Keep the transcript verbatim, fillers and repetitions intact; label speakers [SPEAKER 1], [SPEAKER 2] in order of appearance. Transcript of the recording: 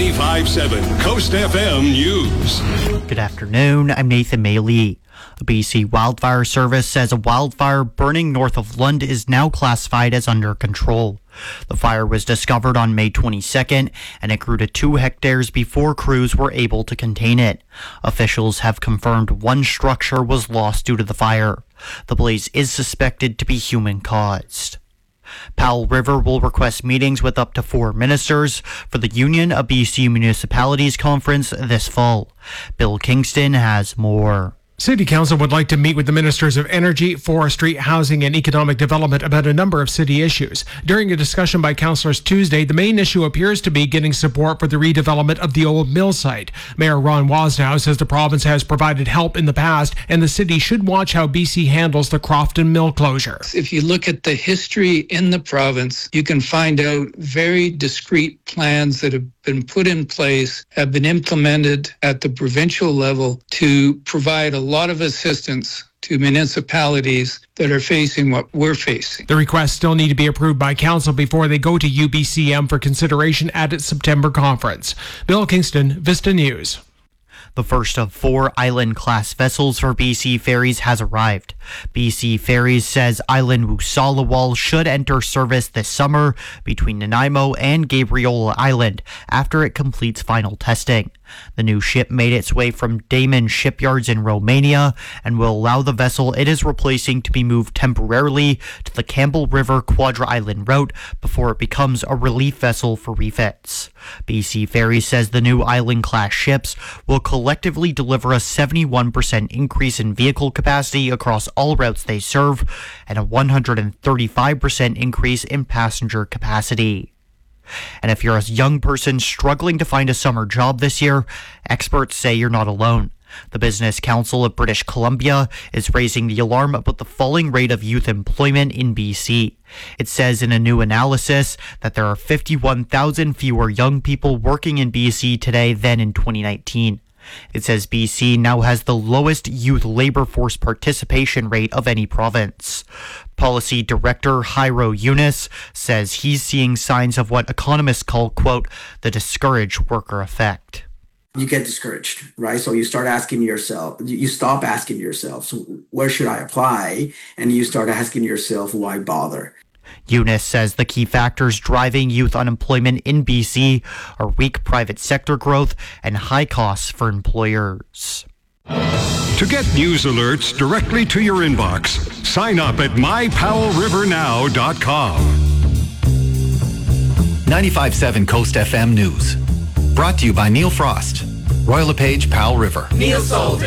[SPEAKER 1] ninety-five point seven Coast F M News.
[SPEAKER 2] Good afternoon, I'm Nathan Mailey. The B C Wildfire Service says a wildfire burning north of Lund is now classified as under control. The fire was discovered on May twenty-second, and it grew to two hectares before crews were able to contain it. Officials have confirmed one structure was lost due to the fire. The blaze is suspected to be human-caused. Powell River will request meetings with up to four ministers for the Union of B C Municipalities Conference this fall. Bill Kingston has more.
[SPEAKER 3] City Council would like to meet with the Ministers of Energy, Forestry, Housing and Economic Development about a number of city issues. During a discussion by councillors Tuesday, the main issue appears to be getting support for the redevelopment of the old mill site. Mayor Ron Wasnow says the province has provided help in the past and the city should watch how B C handles the Crofton mill closure.
[SPEAKER 4] If you look at the history in the province, you can find out very discrete plans that have been put in place, have been implemented at the provincial level to provide a lot of assistance to municipalities that are facing what we're facing.
[SPEAKER 3] The requests still need to be approved by council before they go to U B C M for consideration at its September conference. Bill Kingston, Vista News.
[SPEAKER 2] The first of four Island-class vessels for B C Ferries has arrived. B C Ferries says Island Woosallawal should enter service this summer between Nanaimo and Gabriola Island after it completes final testing. The new ship made its way from Daman shipyards in Romania and will allow the vessel it is replacing to be moved temporarily to the Campbell River Quadra Island route before it becomes a relief vessel for refits. B C Ferries says the new Island-class ships will collectively deliver a seventy-one percent increase in vehicle capacity across all routes they serve and a one hundred thirty-five percent increase in passenger capacity. And if you're a young person struggling to find a summer job this year, experts say you're not alone. The Business Council of British Columbia is raising the alarm about the falling rate of youth employment in B C. It says in a new analysis that there are fifty-one thousand fewer young people working in B C today than in twenty nineteen. It says B C now has the lowest youth labor force participation rate of any province. Policy Director Jairo Yunus says he's seeing signs of what economists call, quote, the discouraged worker effect.
[SPEAKER 5] You get discouraged, right? So you start asking yourself, you stop asking yourself, so where should I apply? And you start asking yourself, why bother?
[SPEAKER 2] Yunus says the key factors driving youth unemployment in B C are weak private sector growth and high costs for employers.
[SPEAKER 1] To get news alerts directly to your inbox, sign up at my powell river now dot com.
[SPEAKER 6] ninety-five point seven Coast F M News. Brought to you by Neil Frost, Royal LePage, Powell River.
[SPEAKER 7] Neil sold